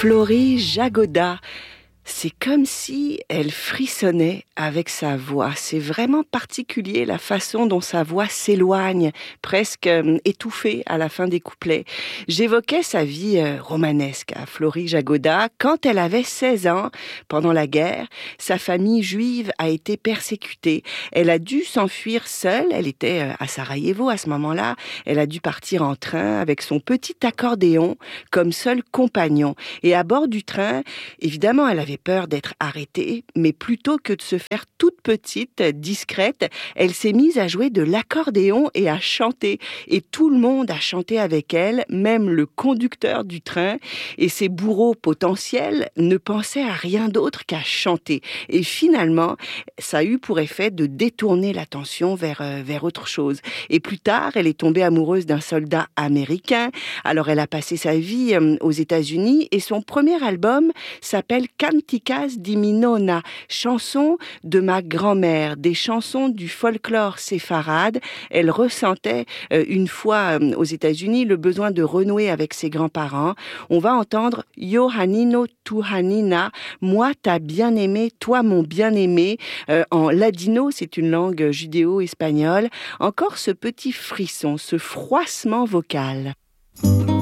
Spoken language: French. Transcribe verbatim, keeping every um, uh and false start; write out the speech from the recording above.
Florie Jagoda. C'est comme si elle frissonnait avec sa voix. C'est vraiment particulier la façon dont sa voix s'éloigne, presque euh, étouffée à la fin des couplets. J'évoquais sa vie euh, romanesque à Florie Jagoda. Quand elle avait seize ans, pendant la guerre, sa famille juive a été persécutée. Elle a dû s'enfuir seule. Elle était euh, à Sarajevo à ce moment-là. Elle a dû partir en train avec son petit accordéon comme seul compagnon. Et à bord du train, évidemment, elle avait peur d'être arrêtée, mais plutôt que de se faire toute petite, discrète, elle s'est mise à jouer de l'accordéon et à chanter. Et tout le monde a chanté avec elle, même le conducteur du train. Et ses bourreaux potentiels ne pensaient à rien d'autre qu'à chanter. Et finalement, ça a eu pour effet de détourner l'attention vers, euh, vers autre chose. Et plus tard, elle est tombée amoureuse d'un soldat américain. Alors, elle a passé sa vie euh, aux États-Unis et son premier album s'appelle Canticas di mi nonna, chansons de ma grand-mère, des chansons du folklore séfarade. Elle ressentait euh, une fois euh, aux États-Unis le besoin de renouer avec ses grands-parents. On va entendre Yo Hanino tu Hanina, moi ta bien-aimée, toi mon bien-aimé. Euh, en ladino, c'est une langue judéo-espagnole. Encore ce petit frisson, ce froissement vocal.